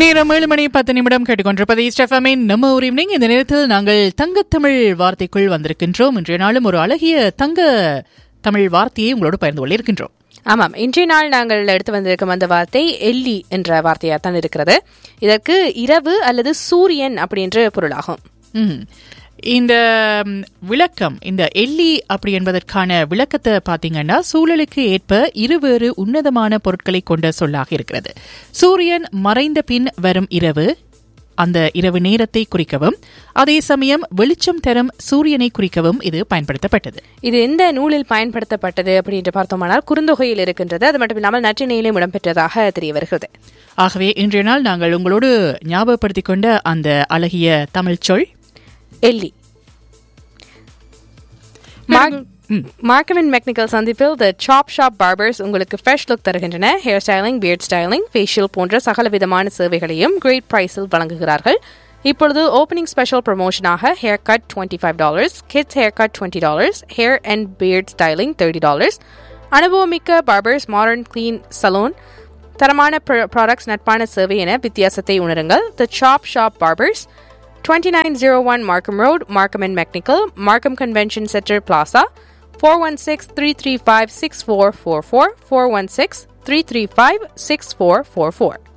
நேரம் 7:10 கேட்டுக்கொண்டிருப்பது ஈஸ்ட் எஃப்எம்மின் நம்ம ஊர் ஈவினிங். இந்த நேரத்தில் நாங்கள் தங்கத்தமிழ் வார்த்தைக்குள் வந்திருக்கின்றோம். இன்றைய நாளும் ஒரு அழகிய தங்க தமிழ் வார்த்தையை உங்களோடு பகிர்ந்து கொள்ள இருக்கின்றோம். ஆமாம், இன்றைய நாள் நாங்கள் எடுத்து வந்திருக்கும் அந்த வார்த்தை எல்லி என்ற வார்த்தையாக தான் இருக்கிறது. இதற்கு இரவு அல்லது சூரியன் அப்படின்ற பொருளாகும். இந்த விளக்கம், இந்த எல்லி அப்படி என்பதற்கான விளக்கத்தை பார்த்தீங்கன்னா, சூழலுக்கு ஏற்ப இருவேறு உன்னதமான பொருட்களை கொண்ட சொல்லாக இருக்கிறது. சூரியன் மறைந்த பின் வரும் இரவு, அந்த இரவு நேரத்தை குறிக்கவும், அதே சமயம் வெளிச்சம் தரும் சூரியனை குறிக்கவும் இது பயன்படுத்தப்பட்டது. இது எந்த நூலில் பயன்படுத்தப்பட்டது அப்படின்னு பார்த்தோம்னால் குறுந்தொகையில் இருக்கின்றது. அது மட்டும் இல்லாமல் நற்றிணையிலும் இடம்பெற்றதாக தெரிய வருகிறது. ஆகவே இன்றைய நாள் நாங்கள் உங்களோடு ஞாபகப்படுத்திக் கொண்ட அந்த அழகிய தமிழ் சொல் எல்லி. மார்க்கம் அண்ட் மெக்னிக்கல் சந்திப்பில் த சாப் ஷாப் பார்பர்ஸ் உங்களுக்கு ஃப்ரெஷ் லுக் தருகின்றன. Hair styling, beard styling, facial போன்ற சகல விதமான சேவைகளையும் கிரேட் பிரைஸில் வழங்குகிறார்கள். இப்பொழுது opening special ப்ரமோஷனாக hair cut $25, kids hair cut $20, hair and beard styling $30. அனுபவமிக்க பார்பர்ஸ், மாடர்ன் கிளீன் சலூன், தரமான ப்ராடக்ட்ஸ், நட்பான சேவை என வித்தியாசத்தை உணருங்கள். த சாப் shop barbers, 2901 Markham Road, Markham and Mechanical, Markham Convention Center Plaza, 416-335-6444, 416-335-6444.